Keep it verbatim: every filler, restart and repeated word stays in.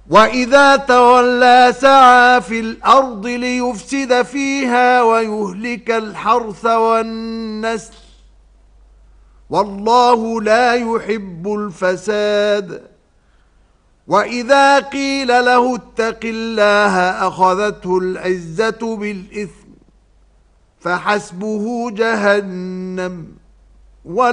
وإذا تولى سعى في الأرض ليفسد فيها ويهلك الحرث والنسل والله لا يحب الفساد. وإذا قيل له اتق الله أخذته العزة بالإثم فحسبه جهنم